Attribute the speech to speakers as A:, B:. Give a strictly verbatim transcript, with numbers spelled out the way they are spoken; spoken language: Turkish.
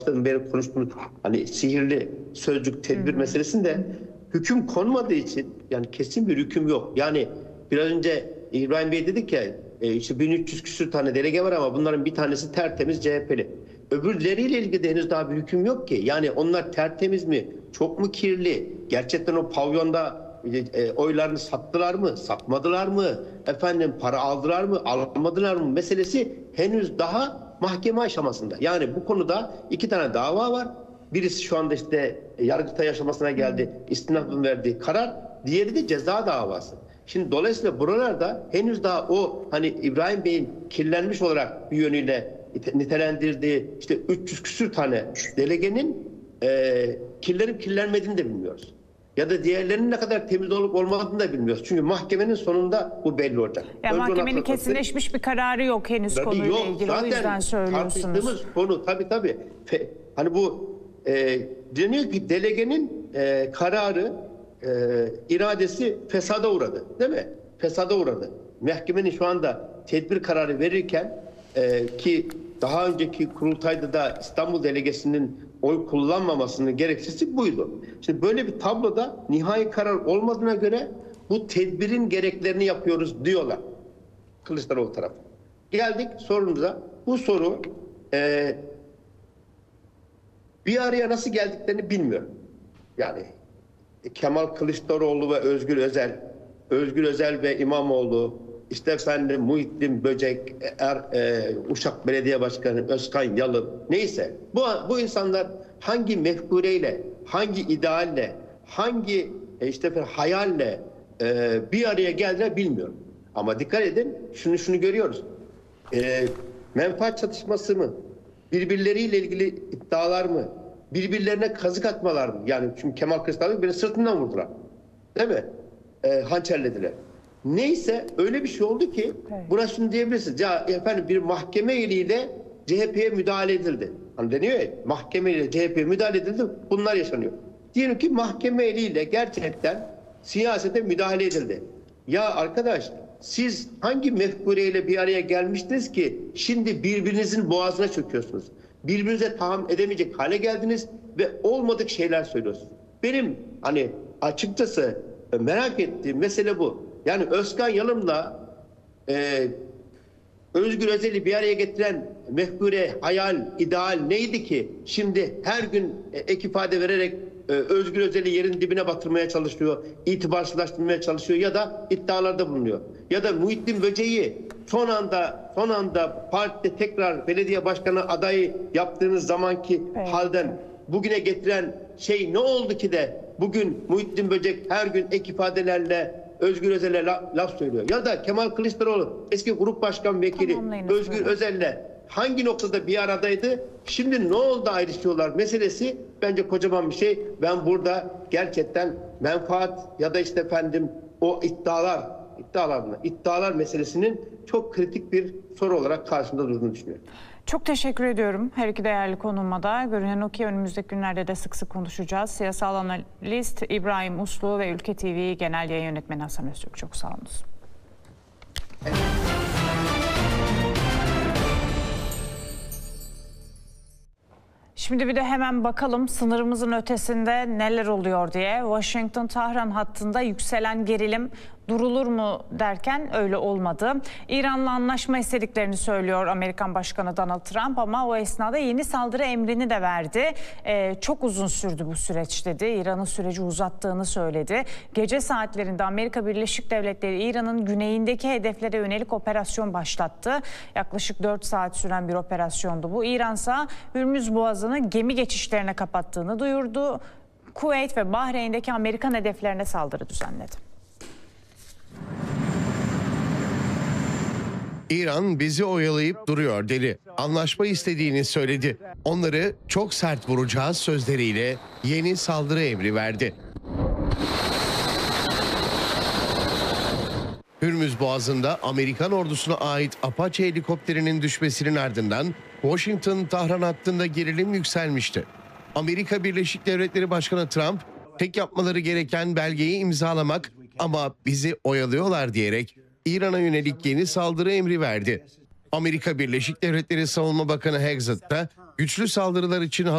A: beri konuştuğumuz hani sihirli sözcük tedbir
B: Hı hı.
A: meselesinde hüküm konmadığı için yani kesin bir hüküm yok. Yani biraz önce İbrahim Bey dedik ya e, işte bin üç yüz küsur tane delege var ama bunların bir tanesi tertemiz C H P'li. Öbürleriyle ilgili de henüz daha bir hüküm yok ki. Yani onlar tertemiz mi? Çok mu kirli? Gerçekten o pavyonda e, oylarını sattılar mı? Satmadılar mı? Efendim para aldılar mı? Almadılar mı? Meselesi henüz daha mahkeme aşamasında. Yani bu konuda iki tane dava var. Birisi şu anda işte Yargıtay aşamasına geldi. İstinafın verdiği karar. Diğeri de ceza davası. Şimdi dolayısıyla buralarda henüz daha o hani İbrahim Bey'in kirlenmiş olarak bir yönüyle nitelendirdiği işte üç yüz küsür tane delegenin e, kirlenip kirlenmediğini de bilmiyoruz. Ya da diğerlerinin ne kadar temiz olup olmadığını da bilmiyoruz. Çünkü mahkemenin sonunda bu belli olacak.
B: Ya
A: Önce
B: mahkemenin
A: ona-
B: kesinleşmiş bir kararı yok henüz
A: Tabii
B: konuyla
A: yok.
B: ilgili.
A: Zaten
B: O yüzden söylüyorsunuz.
A: tartıştığımız konu tabii tabii. Fe, hani bu e, deniyor ki delegenin e, kararı e, iradesi fesada uğradı. Değil mi? Fesada uğradı. Mahkemenin şu anda tedbir kararı verirken e, ki daha önceki kurultayda da İstanbul delegesinin oy kullanmamasının gerekçesi buydu. Şimdi böyle bir tabloda nihai karar olmadığına göre bu tedbirin gereklerini yapıyoruz diyorlar. Kılıçdaroğlu tarafı. Geldik sorumuza. Bu soru e, bir araya nasıl geldiklerini bilmiyorum. Yani Kemal Kılıçdaroğlu ve Özgür Özel, Özgür Özel ve İmamoğlu, işte efendim Muhittin Böcek, er, e, Uşak Belediye Başkanı Özkan Yalın, neyse. Bu, bu insanlar hangi mefkureyle, hangi idealle, hangi e, işte efendim, hayalle e, bir araya geldiler bilmiyorum. Ama dikkat edin, şunu şunu görüyoruz. E, menfaat çatışması mı? Birbirleriyle ilgili iddialar mı? Birbirlerine kazık atmalar mı? Yani çünkü Kemal Kılıçdaroğlu beni sırtından vurdular. Değil mi? E, hançerlediler. Neyse öyle bir şey oldu ki
B: evet.
A: buna şunu diyebilirsiniz. Ya efendim bir mahkeme eliyle C H P'ye müdahale edildi. Hani deniyor ya mahkeme ile C H P'ye müdahale edildi. Bunlar yaşanıyor. Diyelim ki mahkeme eliyle gerçekten siyasete müdahale edildi. Ya arkadaş siz hangi mefkureyle bir araya gelmiştiniz ki şimdi birbirinizin boğazına çöküyorsunuz? Birbirinize tahammül edemeyecek hale geldiniz ve olmadık şeyler söylüyorsunuz. Benim hani açıkçası merak ettiğim mesele bu. Yani Özkan Yalın'la e, Özgür Özel'i bir araya getiren mefkure, hayal, ideal neydi ki? Şimdi her gün e, ek ifade vererek e, Özgür Özel'i yerin dibine batırmaya çalışıyor, itibarsızlaştırmaya çalışıyor ya da iddialarda bulunuyor. Ya da Muhittin Böceği son anda son anda partide tekrar belediye başkanı adayı yaptığınız zamanki
B: evet.
A: halden bugüne getiren şey ne oldu ki de bugün Muhittin Böcek her gün ek ifadelerle Özgür Özel'e la, laf söylüyor. Ya da Kemal Kılıçdaroğlu eski grup başkan vekili Özgür Özel'le hangi noktada bir aradaydı? Şimdi ne oldu ayrışıyorlar meselesi bence kocaman bir şey. Ben burada gerçekten menfaat ya da işte efendim o iddialar iddialar, iddialar meselesinin çok kritik bir soru olarak karşımda durduğunu düşünüyorum.
B: Çok teşekkür ediyorum her iki değerli konuğuma da. Görünen o ki önümüzdeki günlerde de sık sık konuşacağız. Siyasal analist İbrahim Uslu ve Ülke T V Genel Yayın Yönetmeni Hasan Öztürk. Çok sağ olunuz. Evet. Şimdi bir de hemen bakalım sınırımızın ötesinde neler oluyor diye. Washington-Tahran hattında yükselen gerilim durulur mu derken öyle olmadı. İran'la anlaşma istediklerini söylüyor Amerikan Başkanı Donald Trump ama o esnada yeni saldırı emrini de verdi. Ee, çok uzun sürdü bu süreç dedi. İran'ın süreci uzattığını söyledi. Gece saatlerinde Amerika Birleşik Devletleri İran'ın güneyindeki hedeflere yönelik operasyon başlattı. Yaklaşık dört saat süren bir operasyondu bu. İran'sa Hürmüz Boğazı'nı gemi geçişlerine kapattığını duyurdu. Kuveyt ve Bahreyn'deki Amerikan hedeflerine saldırı düzenledi.
C: İran bizi oyalayıp duruyor dedi. Anlaşma istediğini söyledi. Onları çok sert vuracağız sözleriyle yeni saldırı emri verdi. Hürmüz Boğazı'nda Amerikan ordusuna ait Apache helikopterinin düşmesinin ardından Washington-Tahran hattında gerilim yükselmişti. Amerika Birleşik Devletleri Başkanı Trump, tek yapmaları gereken belgeyi imzalamak ama bizi oyalıyorlar diyerek İran'a yönelik yeni saldırı emri verdi. Amerika Birleşik Devletleri Savunma Bakanı Hegseth da güçlü saldırılar için